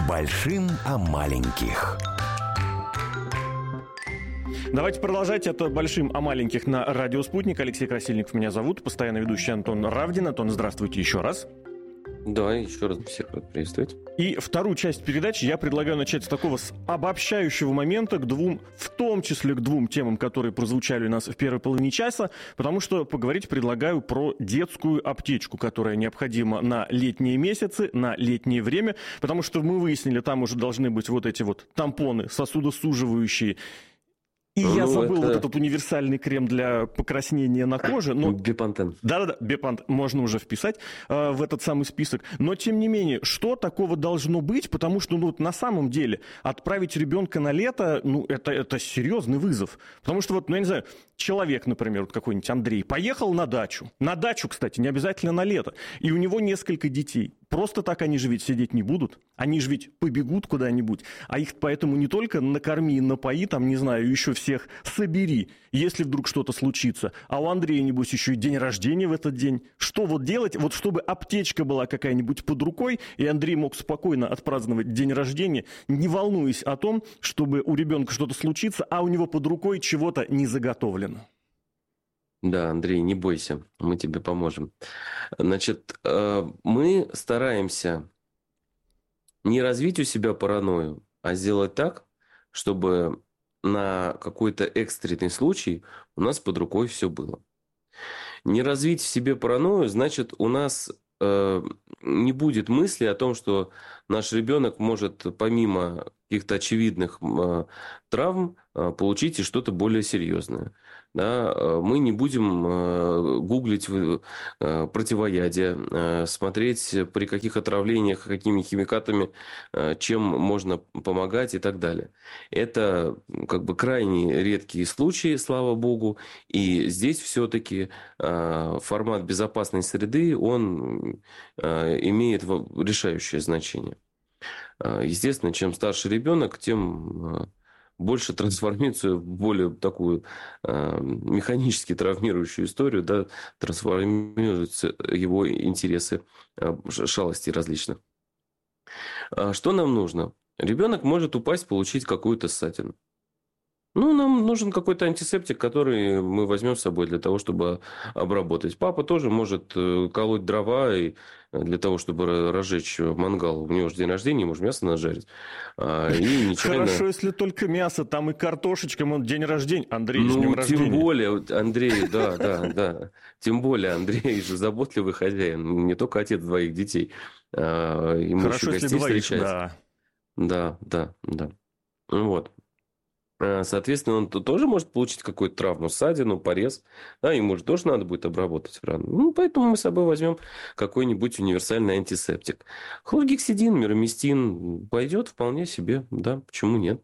Большим о маленьких. Давайте продолжать. Это «Большим о маленьких» на радио «Спутник». Алексей Красильников меня зовут, постоянно ведущий Антон Равдин. Антон, здравствуйте еще раз. Да, еще раз всех приветствовать. И вторую часть передачи я предлагаю начать с такого обобщающего момента к двум, в том числе к двум темам, которые прозвучали у нас в первой половине часа, потому что поговорить предлагаю про детскую аптечку, которая необходима на летние месяцы, на летнее время, потому что мы выяснили, там уже должны быть вот эти вот тампоны сосудосуживающие. И я забыл вот этот универсальный крем для покраснения на коже. Но... Бепантен. Да-да-да, Бепантен можно уже вписать в этот самый список. Но, тем не менее, что такого должно быть? Потому что, на самом деле, отправить ребенка на лето, это серьезный вызов. Потому что, я не знаю, человек, например, вот какой-нибудь Андрей, поехал на дачу. На дачу, кстати, не обязательно на лето. И у него несколько детей. Просто так они же ведь сидеть не будут. Они же ведь побегут куда-нибудь. А их поэтому не только накорми, напои, не знаю, еще всех собери, если вдруг что-то случится. А у Андрея, небось, еще и день рождения в этот день. Что делать? Чтобы аптечка была какая-нибудь под рукой, и Андрей мог спокойно отпраздновать день рождения, не волнуясь о том, чтобы у ребенка что-то случится, а у него под рукой чего-то не заготовлено. Да, Андрей, не бойся, мы тебе поможем. Значит, мы стараемся не развить у себя паранойю, а сделать так, чтобы на какой-то экстренный случай у нас под рукой все было. Не развить в себе паранойю, значит, у нас не будет мысли о том, что наш ребенок может помимо каких-то очевидных травм получить и что-то более серьезное. Да? Мы не будем гуглить противоядие, смотреть при каких отравлениях, какими химикатами, чем можно помогать и так далее. Это крайне редкие случаи, слава богу. И здесь все-таки формат безопасной среды, он имеет решающее значение. Естественно, чем старше ребенок, тем больше трансформируется в более такую механически травмирующую историю, да, трансформируются его интересы, шалостей различных. Что нам нужно? Ребенок может упасть, получить какую-то ссадину. Нам нужен какой-то антисептик, который мы возьмем с собой для того, чтобы обработать. Папа тоже может колоть дрова и для того, чтобы разжечь мангал. У него же день рождения, может мясо нажарить. И нечаянно... Хорошо, если только мясо, там и картошечка, день рождения. Андрей, с днем рождения. Тем более, Андрей, да. Тем более, Андрей же заботливый хозяин, не только отец двоих детей. Ему хорошо, еще если двоих, встречать. Да. Вот. Соответственно, он тоже может получить какую-то травму, ссадину, порез. Да, ему же тоже надо будет обработать рану. Поэтому мы с собой возьмем какой-нибудь универсальный антисептик. Хлоргексидин, мироместин пойдет вполне себе. Да, почему нет?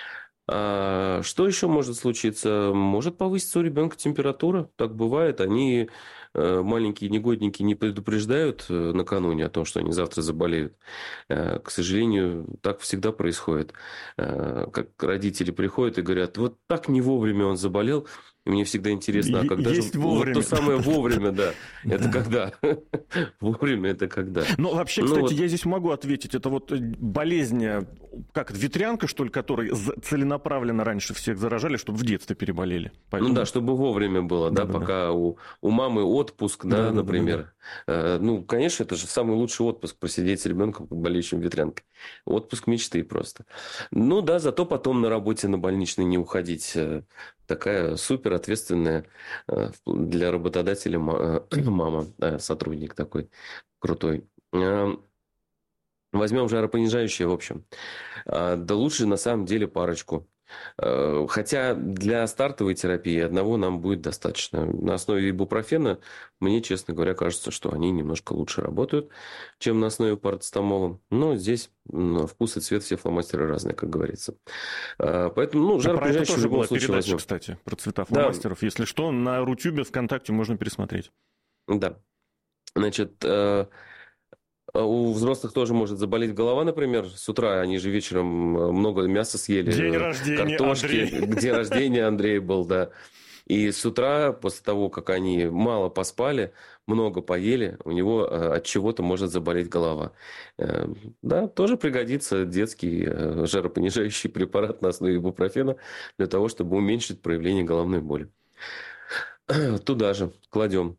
Что еще может случиться? Может повыситься у ребенка температура. Так бывает. Они, маленькие негодники, не предупреждают накануне о том, что они завтра заболеют. К сожалению, так всегда происходит. Как родители приходят и говорят, вот так не вовремя он заболел. И мне всегда интересно, а когда есть же... вовремя. Вот то самое вовремя, да. Это когда? Вовремя это когда? Вообще, кстати, я здесь могу ответить. Это болезнь, как ветрянка, что ли, которой целенаправленно раньше всех заражали, чтобы в детстве переболели. Поэтому... да, чтобы вовремя было, да, пока у мамы отпуск, да, например. Да. Конечно, это же самый лучший отпуск, посидеть с ребенком, болеющим ветрянкой. Отпуск мечты просто. Да, зато потом на работе на больничный не уходить. Такая супер ответственная для работодателя мама, сотрудник такой крутой. Возьмем жаропонижающее, в общем. Да лучше на самом деле парочку. Хотя для стартовой терапии одного нам будет достаточно. На основе ибупрофена, мне, честно говоря, кажется, что они немножко лучше работают, чем на основе парацетамола. Но здесь вкус и цвет все фломастеры разные, как говорится. Поэтому, жаропонижающее в любом случае возьмем. Кстати, про цвета фломастеров. Да. Если что, на Рутюбе ВКонтакте можно пересмотреть. Да. Значит... У взрослых тоже может заболеть голова, например. С утра они же вечером много мяса съели. День рождения картошки. Андрей. День рождения Андрей был, да. И с утра, после того, как они мало поспали, много поели, у него от чего-то может заболеть голова. Да, тоже пригодится детский жаропонижающий препарат на основе ибупрофена для того, чтобы уменьшить проявление головной боли. Туда же кладем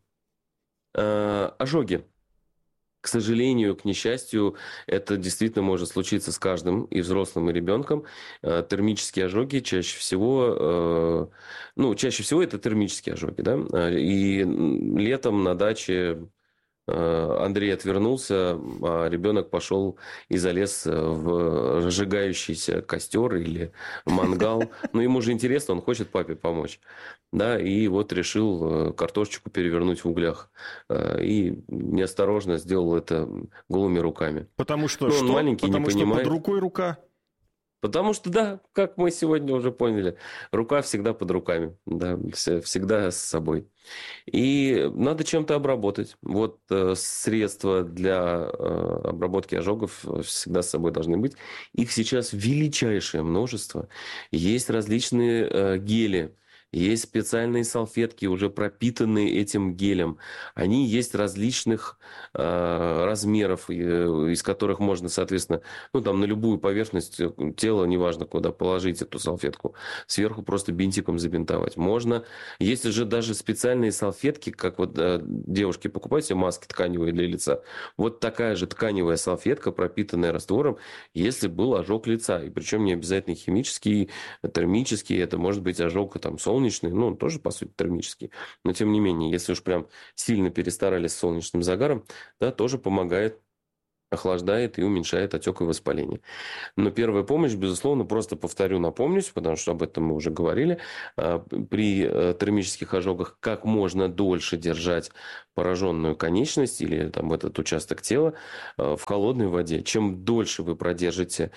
ожоги. К сожалению, к несчастью, это действительно может случиться с каждым, и взрослым, и ребенком. Термические ожоги чаще всего это термические ожоги, да. И летом на даче Андрей отвернулся, а ребенок пошел и залез в разжигающийся костер или мангал. Но ему же интересно, он хочет папе помочь. Да, и вот решил картошечку перевернуть в углях. И неосторожно сделал это голыми руками. Потому что он маленький, Потому не что понимает. под рукой рука? Потому что, да, как мы сегодня уже поняли, рука всегда под руками, да, всегда с собой. И надо чем-то обработать. Вот средства для обработки ожогов всегда с собой должны быть. Их сейчас величайшее множество. Есть различные гели. Есть специальные салфетки, уже пропитанные этим гелем. Они есть различных размеров, из которых можно, соответственно, на любую поверхность тела, неважно куда, положить эту салфетку. Сверху просто бинтиком забинтовать. Можно. Есть уже даже специальные салфетки, как вот девушки покупают себе маски тканевые для лица. Вот такая же тканевая салфетка, пропитанная раствором, если был ожог лица. И причем не обязательно химический, термический. Это может быть ожог солнечный, он тоже, по сути, термический. Но, тем не менее, если уж прям сильно перестарались с солнечным загаром, да, тоже помогает, охлаждает и уменьшает отек и воспаление. Но первая помощь, безусловно, просто повторю, напомнюсь, потому что об этом мы уже говорили, при термических ожогах как можно дольше держать пораженную конечность или этот участок тела в холодной воде. Чем дольше вы продержите,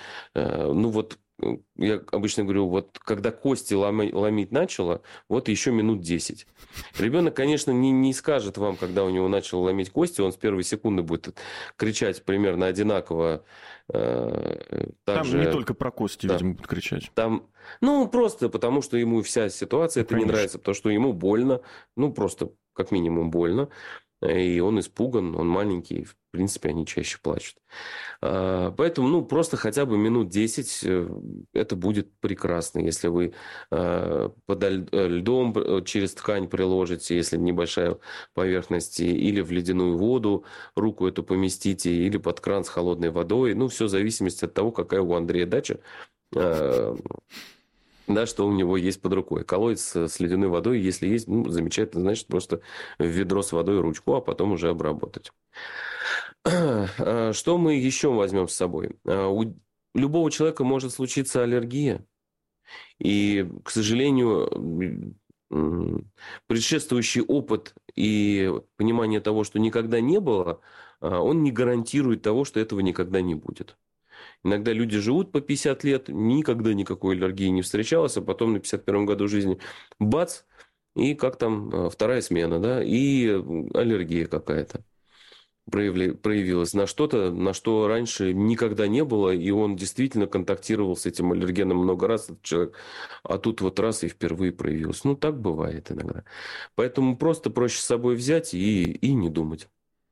я обычно говорю, когда кости ломить начало, еще минут 10. Ребенок, конечно, не скажет вам, когда у него начало ломить кости, он с первой секунды будет кричать примерно одинаково. Там не только про кости, да, видимо, будут кричать. Просто потому, что ему вся ситуация это не нравится, потому что ему больно, просто как минимум больно. И он испуган, он маленький, в принципе, они чаще плачут. Поэтому, просто хотя бы минут 10 это будет прекрасно, если вы под льдом через ткань приложите, если небольшая поверхность, или в ледяную воду руку эту поместите, или под кран с холодной водой. Все в зависимости от того, какая у Андрея дача. Да, что у него есть под рукой. Колодец с ледяной водой, если есть, замечательно, значит, просто в ведро с водой ручку, а потом уже обработать. Что мы еще возьмем с собой? У любого человека может случиться аллергия. И, к сожалению, предшествующий опыт и понимание того, что никогда не было, он не гарантирует того, что этого никогда не будет. Иногда люди живут по 50 лет, никогда никакой аллергии не встречалось, а потом на 51-м году жизни бац, и как там вторая смена, да, и аллергия какая-то проявилась на что-то, на что раньше никогда не было, и он действительно контактировал с этим аллергеном много раз, этот человек, а тут раз и впервые проявилось. Так бывает иногда. Поэтому просто проще с собой взять и не думать.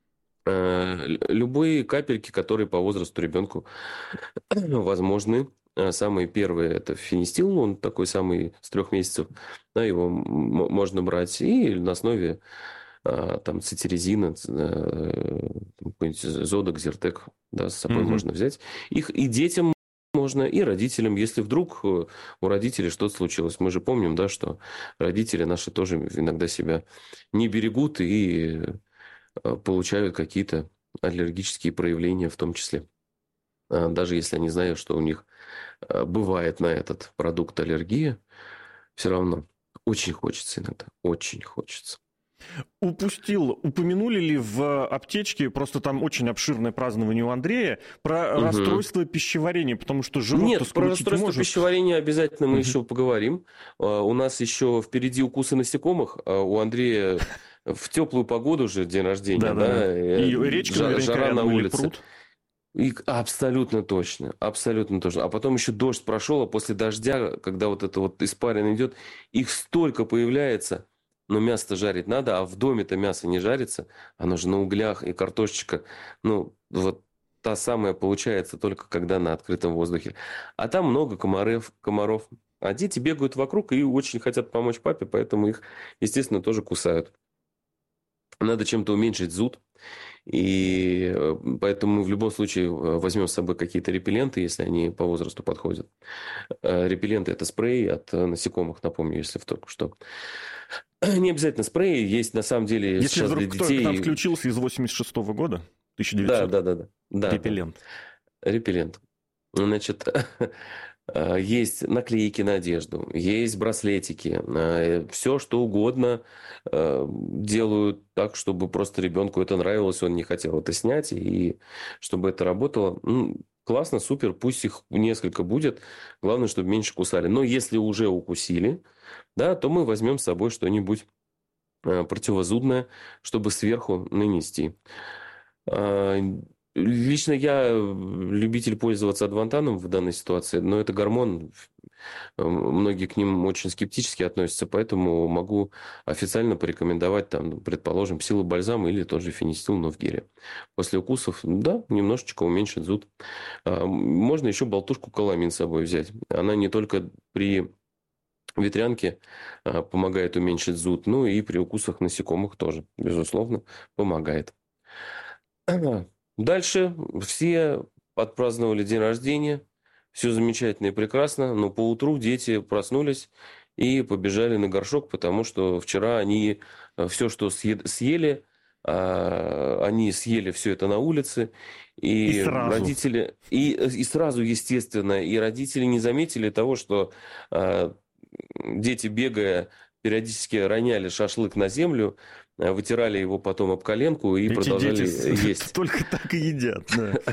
Любые капельки, которые по возрасту ребенку возможны. Самые первые это фенистил, он такой самый с 3 месяцев, да, его можно брать и на основе цитирезина, какой-нибудь Зодок, Зиртек, да, с собой можно взять. Их и детям можно, и родителям, если вдруг у родителей что-то случилось. Мы же помним, да, что родители наши тоже иногда себя не берегут и получают какие-то аллергические проявления в том числе. Даже если они знают, что у них бывает на этот продукт аллергия, все равно очень хочется иногда, очень хочется. Упомянули ли в аптечке, просто там очень обширное празднование у Андрея, про расстройство пищеварения, потому что живот-то скрутить про расстройство может. пищеварения обязательно мы еще поговорим. У нас еще впереди укусы насекомых, у Андрея в теплую погоду уже день рождения, да, и речка жара на улице. Пруд. И абсолютно точно, абсолютно точно. А потом еще дождь прошел, а после дождя, когда вот это вот испарина идет, их столько появляется, но мясо-то жарить надо, а в доме-то мясо не жарится, оно же на углях, и картошечка, ну, вот та самая получается только когда на открытом воздухе. А там много комаров. А дети бегают вокруг и очень хотят помочь папе, поэтому их, естественно, тоже кусают. Надо чем-то уменьшить зуд. И поэтому мы в любом случае возьмем с собой какие-то репелленты, если они по возрасту подходят. Репелленты – это спрей от насекомых, напомню, если только что. Не обязательно спрей, есть на самом деле Если сейчас вдруг для кто-то к нам детей... включился из 86-го года, Да, 1900, да, да, да. Да, репеллент. репеллент. Значит, есть наклейки на одежду, есть браслетики, все что угодно делают так, чтобы просто ребенку это нравилось, он не хотел это снять, и чтобы это работало. Ну, классно, супер, пусть их несколько будет, главное, чтобы меньше кусали. Но если уже укусили, да, то мы возьмем с собой что-нибудь противозудное, чтобы сверху нанести. А, Лично я любитель пользоваться адвантаном в данной ситуации, но это гормон. Многие к ним очень скептически относятся, поэтому могу официально порекомендовать, там, ну, предположим, псилобальзам или тот же фенистил, но в геле. После укусов, да, немножечко уменьшит зуд. Можно еще болтушку каламин с собой взять. Она не только при ветрянке помогает уменьшить зуд, но и при укусах насекомых тоже, безусловно, помогает. Дальше все отпраздновали день рождения. Все замечательно и прекрасно. Но поутру дети проснулись и побежали на горшок, потому что вчера они все, что съели, они съели все это на улице. И И сразу. родители... И сразу, естественно, и родители не заметили того, что дети, бегая, периодически роняли шашлык на землю, вытирали его потом об коленку и Эти продолжали дети есть. только так и едят. Да.